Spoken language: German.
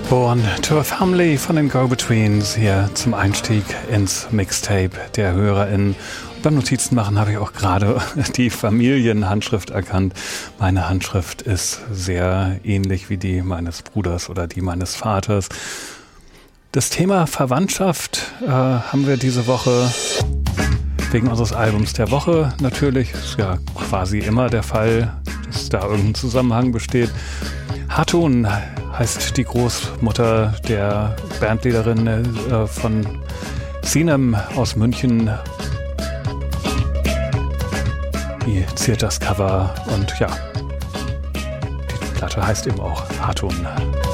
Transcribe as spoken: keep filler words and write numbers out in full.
Born to a Family von den Go-Betweens hier zum Einstieg ins Mixtape der HörerInnen. Beim Notizenmachen habe ich auch gerade die Familienhandschrift erkannt. Meine Handschrift ist sehr ähnlich wie die meines Bruders oder die meines Vaters. Das Thema Verwandtschaft äh, haben wir diese Woche wegen unseres Albums der Woche natürlich. Ist ja quasi immer der Fall, dass da irgendein Zusammenhang besteht. Hatun heißt die Großmutter der Bandleaderin äh, von Sinem aus München. Die ziert das Cover und ja, die Platte heißt eben auch Hatun.